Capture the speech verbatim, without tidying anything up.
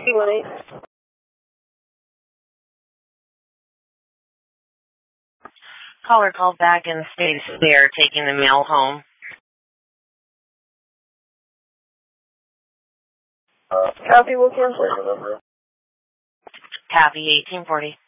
three one eight. Caller called back and states they are taking the mail home. Uh, copy, we'll cancel. Copy, eighteen forty.